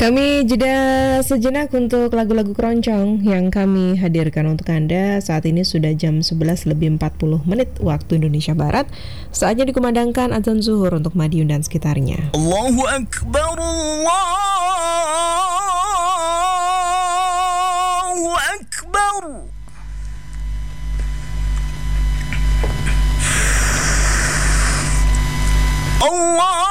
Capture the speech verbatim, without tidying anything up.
Kami jeda sejenak untuk lagu-lagu keroncong yang kami hadirkan untuk Anda. Saat ini sudah jam sebelas lebih empat puluh menit waktu Indonesia Barat. Saatnya dikumandangkan azan zuhur untuk Madiun dan sekitarnya. Allahu Akbar, Allahu Akbar. Allah